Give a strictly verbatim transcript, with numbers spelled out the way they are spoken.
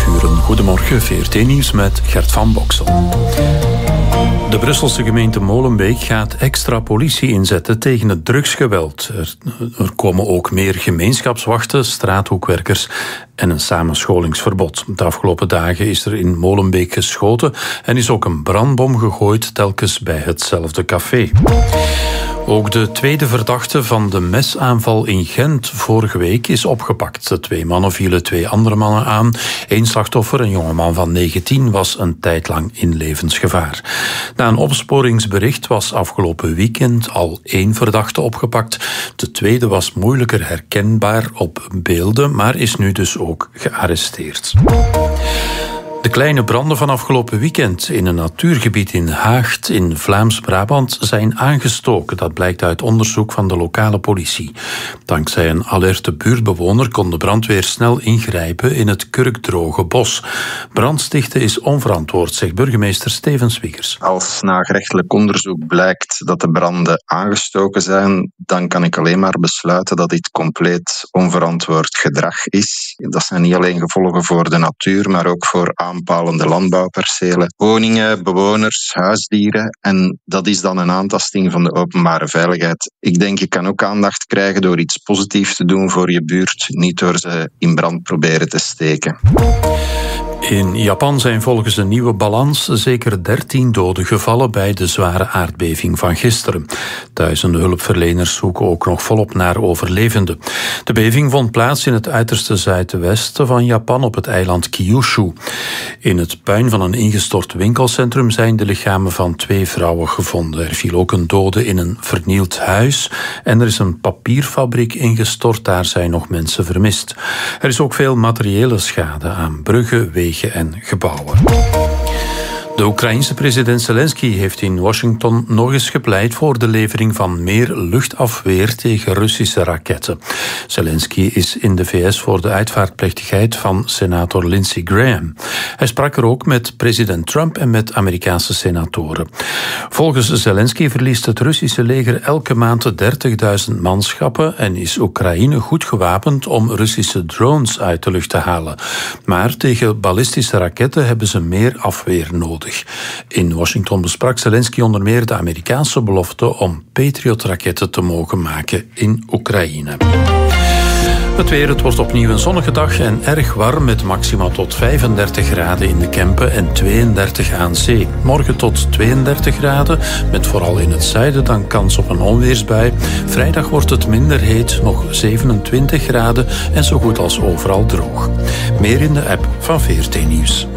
uur. Goedemorgen, V R T-nieuws met Gert van Boksel. De Brusselse gemeente Molenbeek gaat extra politie inzetten tegen het drugsgeweld. Er, er komen ook meer gemeenschapswachten, straathoekwerkers en een samenscholingsverbod. De afgelopen dagen is er in Molenbeek geschoten en is ook een brandbom gegooid, telkens bij hetzelfde café. Ook de tweede verdachte van de mesaanval in Gent vorige week is opgepakt. De twee mannen vielen twee andere mannen aan. Eén slachtoffer, een jongeman van negentien, was een tijd lang in levensgevaar. Na een opsporingsbericht was afgelopen weekend al één verdachte opgepakt. De tweede was moeilijker herkenbaar op beelden, maar is nu dus ook gearresteerd. De kleine branden van afgelopen weekend in een natuurgebied in Haagt in Vlaams-Brabant zijn aangestoken. Dat blijkt uit onderzoek van de lokale politie. Dankzij een alerte buurtbewoner kon de brandweer snel ingrijpen in het kurkdroge bos. Brandstichten is onverantwoord, zegt burgemeester Steven Swiggers. Als na gerechtelijk onderzoek blijkt dat de branden aangestoken zijn, dan kan ik alleen maar besluiten dat dit compleet onverantwoord gedrag is. Dat zijn niet alleen gevolgen voor de natuur, maar ook voor aanpalende landbouwpercelen, woningen, bewoners, huisdieren. En dat is dan een aantasting van de openbare veiligheid. Ik denk, je kan ook aandacht krijgen door iets positiefs te doen voor je buurt, niet door ze in brand proberen te steken. In Japan zijn volgens een nieuwe balans zeker dertien doden gevallen bij de zware aardbeving van gisteren. Duizenden hulpverleners zoeken ook nog volop naar overlevenden. De beving vond plaats in het uiterste zuidwesten van Japan op het eiland Kyushu. In het puin van een ingestort winkelcentrum zijn de lichamen van twee vrouwen gevonden. Er viel ook een dode in een vernield huis en er is een papierfabriek ingestort. Daar zijn nog mensen vermist. Er is ook veel materiële schade aan bruggen, wegen en gebouwen. De Oekraïense president Zelensky heeft in Washington nog eens gepleit voor de levering van meer luchtafweer tegen Russische raketten. Zelensky is in de V S voor de uitvaartplechtigheid van senator Lindsey Graham. Hij sprak er ook met president Trump en met Amerikaanse senatoren. Volgens Zelensky verliest het Russische leger elke maand dertigduizend manschappen en is Oekraïne goed gewapend om Russische drones uit de lucht te halen. Maar tegen ballistische raketten hebben ze meer afweer nodig. In Washington besprak Zelensky onder meer de Amerikaanse belofte om Patriot-raketten te mogen maken in Oekraïne. Het weer, het wordt opnieuw een zonnige dag en erg warm met maxima tot vijfendertig graden in de Kempen en tweeëndertig aan zee. Morgen tot tweeëndertig graden, met vooral in het zuiden dan kans op een onweersbui. Vrijdag wordt het minder heet, nog zevenentwintig graden en zo goed als overal droog. Meer in de app van V R T Nieuws.